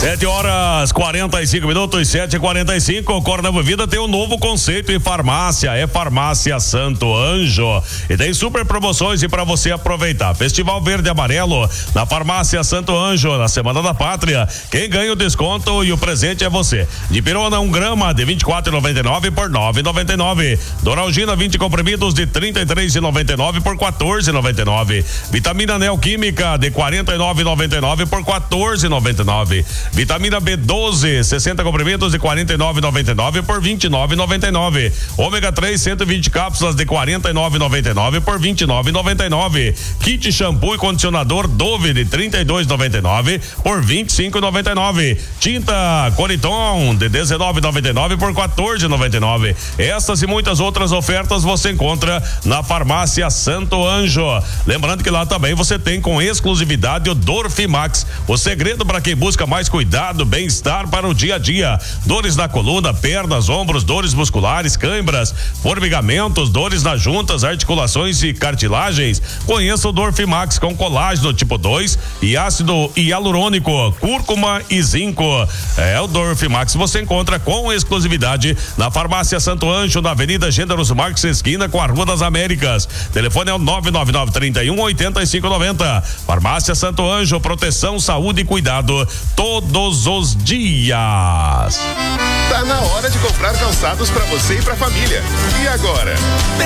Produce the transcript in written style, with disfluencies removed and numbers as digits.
7h45, 7h45. Cornavo Vida tem um novo conceito em farmácia, é Farmácia Santo Anjo. E tem super promoções e para você aproveitar. Festival Verde e Amarelo na Farmácia Santo Anjo, na Semana da Pátria. Quem ganha o desconto e o presente é você. Dipirona 1 grama de 24,99 por 9,99. Doralgina 20 comprimidos de 33,99 por 14,99. Vitamina Neoquímica de 49,99 por 14,99. Vitamina B12, 60 comprimidos de 49,99 por 29,99. Ômega 3, 120 cápsulas de 49,99 por 29,99. Kit shampoo e condicionador Dove de 32,99 por 25,99. Tinta Coriton de 19,99 por 14,99. Essas e muitas outras ofertas você encontra na Farmácia Santo Anjo. Lembrando que lá também você tem com exclusividade o Dorfimax, o segredo para quem busca mais cuidado, bem-estar para o dia a dia. Dores na coluna, pernas, ombros, dores musculares, câimbras, formigamentos, dores nas juntas, articulações e cartilagens. Conheça o Dorfimax com colágeno tipo 2 e ácido hialurônico, cúrcuma e zinco. O Dorfimax você encontra com exclusividade na Farmácia Santo Anjo, na Avenida Gêneros Marques, esquina com a Rua das Américas. Telefone é o 999-31-8590. Farmácia Santo Anjo, proteção, saúde e cuidado todos os dias. Tá na hora de comprar calçados para você e para a família. E agora?